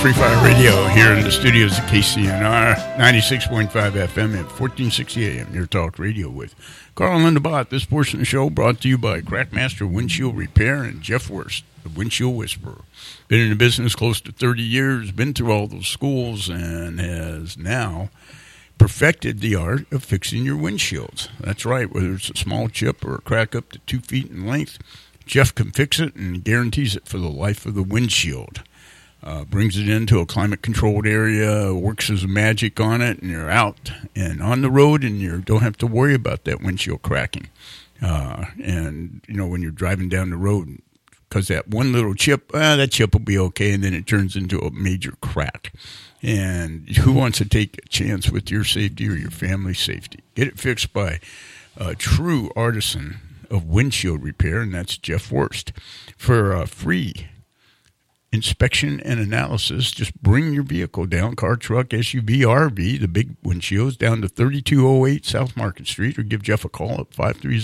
Free Fire Radio here in the studios of KCNR, 96.5 FM at 1460 AM, Near Talk Radio with Carl Lindebott. This portion of the show brought to you by Crackmaster Windshield Repair and Jeff Worst, the Windshield Whisperer. Been in the business close to 30 years, been through all those schools, and has now perfected the art of fixing your windshields. That's right, whether it's a small chip or a crack up to 2 feet in length, Jeff can fix it and guarantees it for the life of the windshield. Brings it into a climate-controlled area, works as magic on it, and you're out and on the road, and you don't have to worry about that windshield cracking. And, you know, when you're driving down the road, because that one little chip, that chip will be okay, and then it turns into a major crack. And who wants to take a chance with your safety or your family's safety? Get it fixed by a true artisan of windshield repair, and that's Jeff Worst. For free inspection and analysis, just bring your vehicle down, car, truck, SUV, RV, the big windshields, down to 3208 South Market Street, or give Jeff a call at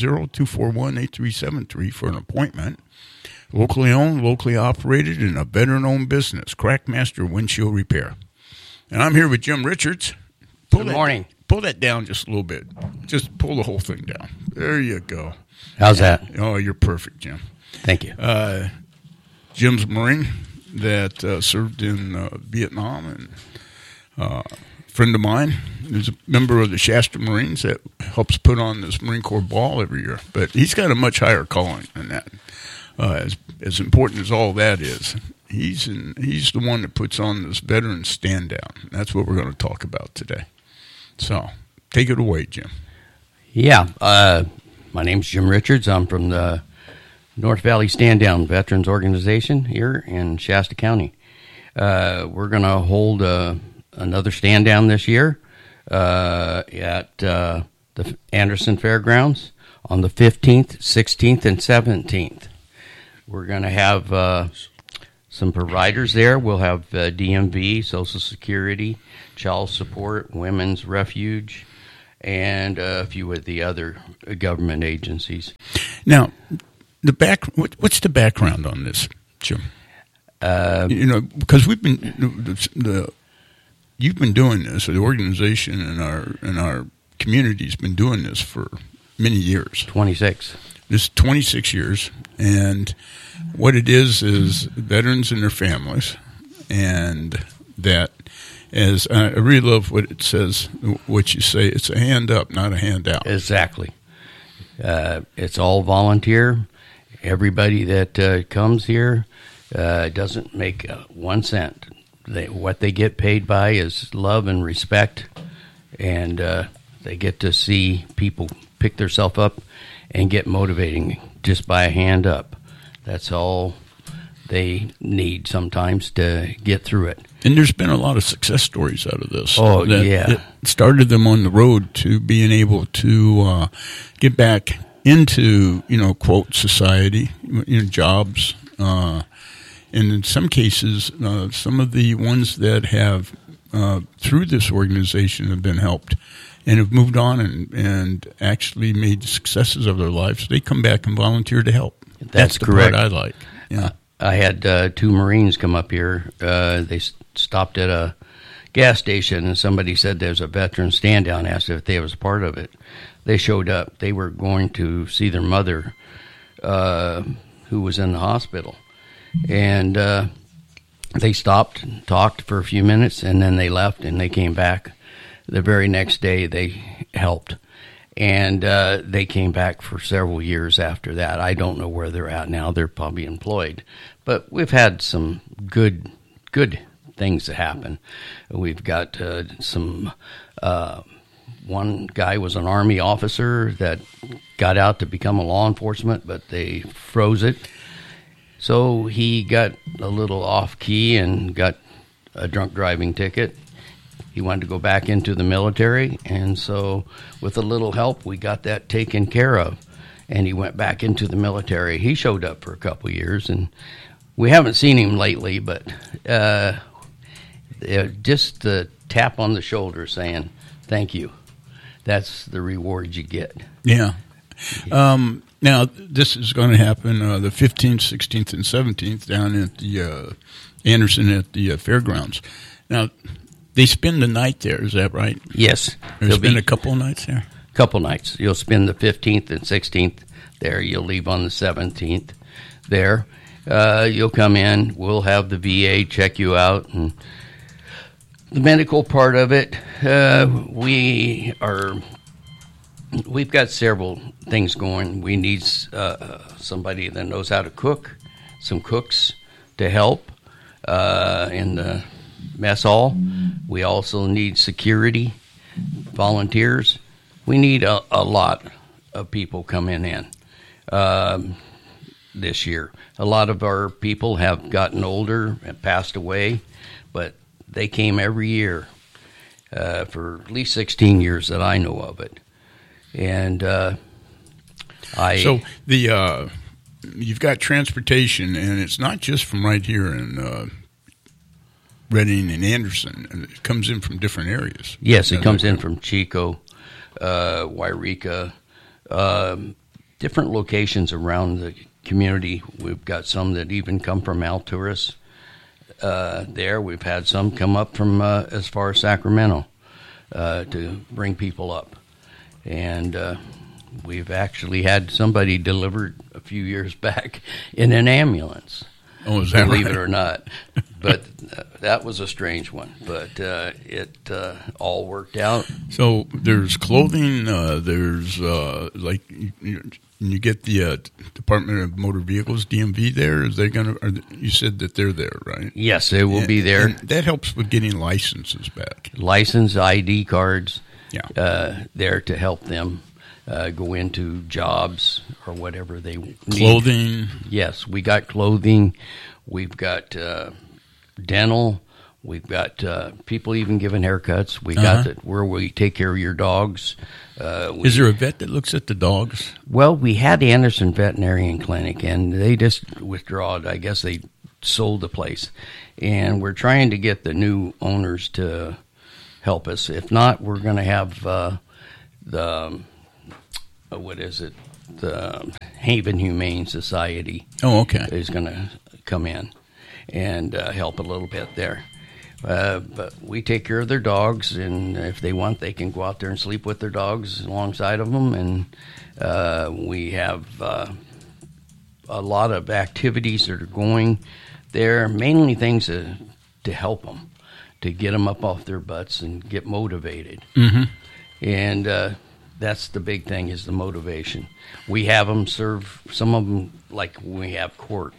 530-241-8373 for an appointment. Locally owned, locally operated, and a veteran-owned business, Crackmaster Windshield Repair. And I'm here with Jim Richards. Good morning. Pull that down just a little bit. Just pull the whole thing down. There you go. How's that? Oh, you're perfect, Jim. Thank you. Jim's a Marine that served in Vietnam, and a friend of mine is a member of the Shasta Marines that helps put on this Marine Corps ball every year. But he's got a much higher calling than that. As important as all that is, he's the one that puts on this veteran stand down. That's what we're going to talk about today. So take it away, Jim. Yeah, my name's Jim Richards. I'm from the North Valley Stand Down Veterans Organization here in Shasta County. We're going to hold another stand down this year at the Anderson Fairgrounds on the 15th, 16th, and 17th. We're going to have some providers there. We'll have DMV, Social Security, Child Support, Women's Refuge, and a few of the other government agencies. Now, what's the background on this, Jim? Because you've been doing this. The organization and our community's been doing this for many years. 26. This is 26 years, and what it is veterans and their families, and that. As I really love what it says, what you say. It's a hand up, not a handout. Exactly. It's all volunteer. Everybody that comes here doesn't make 1 cent. What they get paid by is love and respect, and they get to see people pick themselves up and get motivating just by a hand up. That's all they need sometimes to get through it. And there's been a lot of success stories out of this. Oh, yeah. It started them on the road to being able to get back into, quote, society, jobs. And in some cases, some of the ones that have, through this organization, have been helped and have moved on and actually made successes of their lives, they come back and volunteer to help. That's the correct. part I like. Yeah. I had 2 Marines come up here. They stopped at a gas station, and somebody said there's a veteran stand down, asked if they was part of it. They showed up. They were going to see their mother, who was in the hospital. And they stopped and talked for a few minutes, and then they left, and they came back. The very next day, they helped. And they came back for several years after that. I don't know where they're at now. They're probably employed. But we've had some good things that happen. We've got one guy was an Army officer that got out to become a law enforcement, but they froze it. So he got a little off key and got a drunk driving ticket. He wanted to go back into the military, and so with a little help, we got that taken care of, and he went back into the military. He showed up for a couple of years, and we haven't seen him lately, but just the tap on the shoulder saying, thank you. That's the reward you get. Yeah. Now, this is going to happen the 15th, 16th, and 17th down at the Anderson at the fairgrounds. Now, they spend the night there. Is that right? Yes. There's been a couple of nights there? Couple nights. You'll spend the 15th and 16th there. You'll leave on the 17th there. You'll come in. We'll have the VA check you out. And the medical part of it, we've got several things going. We need somebody that knows how to cook, some cooks to help in the mess hall. We also need security, volunteers. We need a lot of people coming in this year. A lot of our people have gotten older and passed away, but they came every year for at least 16 years that I know of it. And So you've got transportation, and it's not just from right here in Redding and Anderson. It comes in from different areas. Yes, it comes in from Chico, Wairika, different locations around the community. We've got some that even come from Alturas there. We've had some come up from as far as Sacramento to bring people up. And we've actually had somebody delivered a few years back in an ambulance. Oh, is that believe right? it or not. But that was a strange one. But it all worked out. So there's clothing. There's like you get the Department of Motor Vehicles (DMV) there. Is they going to? You said that they're there, right? Yes, they will be there. And that helps with getting licenses back. License, ID cards. Yeah. There to help them go into jobs or whatever they need. Clothing. Yes, we got clothing. We've got dental. We've got people even giving haircuts. We got where we take care of your dogs. Is there a vet that looks at the dogs? Well, we had the Anderson Veterinarian Clinic, and they just withdrew. I guess they sold the place. And we're trying to get the new owners to help us. If not, we're going to have the Haven Humane Society. Oh, okay. Is going to come in and help a little bit there. But we take care of their dogs, and if they want, they can go out there and sleep with their dogs alongside of them. And we have a lot of activities that are going there, mainly things to help them, to get them up off their butts and get motivated. Mm-hmm. And that's the big thing, is the motivation. We have them serve, some of them, like when we have court.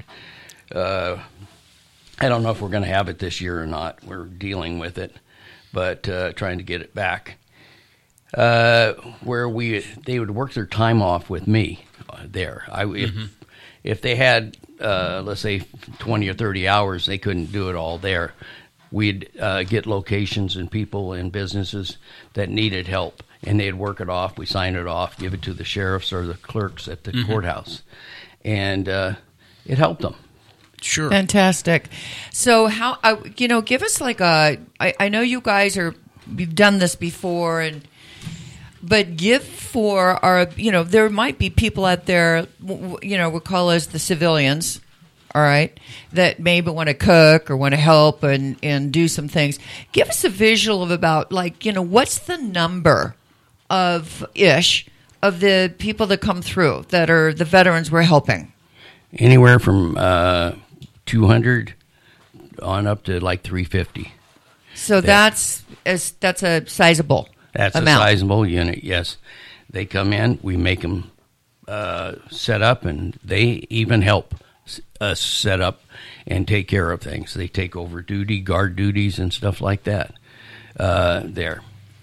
I don't know if we're going to have it this year or not. We're dealing with it, but trying to get it back. Where they would work their time off with me there. If they had, let's say, 20 or 30 hours, they couldn't do it all there. We'd get locations and people and businesses that needed help, and they'd work it off. We sign it off, give it to the sheriffs or the clerks at the courthouse, and it helped them. Sure. Fantastic. So how, give us like I know you guys you've done this before, but give for our, there might be people out there, we'll call us the civilians, all right, that maybe want to cook or want to help and do some things. Give us a visual of about what's the number of the people that come through that are the veterans we're helping? Anywhere from 200 on up to like 350. So that's a sizable That's amount. A sizable unit, yes. They come in, we make them set up, and they even help us set up and take care of things. They take over duty, guard duties, and stuff like that there.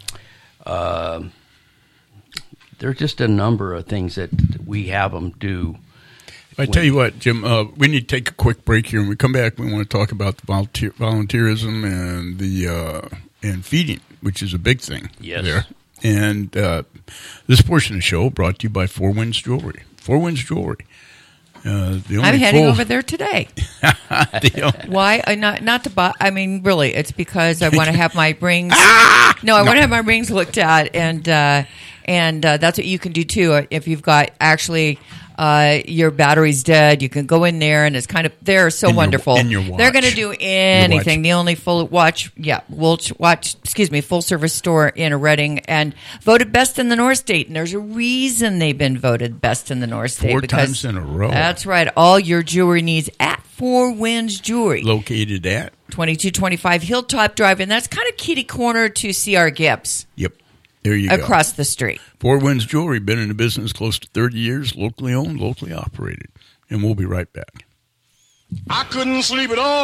There's just a number of things that we have them do. I tell you what, Jim, we need to take a quick break here. When we come back, we want to talk about the volunteerism and the and feeding, which is a big thing. Yes. There. And this portion of the show brought to you by Four Winds Jewelry. Four Winds Jewelry. I'm heading over there today. Why? Not to buy. I mean, really, it's because I want to have my rings. I want to have my rings looked at, and that's what you can do too. If you've got actually your battery's dead, you can go in there, and it's kind of they're so wonderful. In your watch. They're going to do anything. The only full service store in Reading, and voted best in the North State. And there's a reason they've been voted best in the North State. 4 times in a row. That's right. All your jewelry needs at Four Winds Jewelry. Located at 2225 Hilltop Drive, and that's kind of kitty corner to C.R. Gibbs. Yep. There you go. Across the street. Four Winds Jewelry, been in the business close to 30 years, locally owned, locally operated. And we'll be right back. I couldn't sleep at all.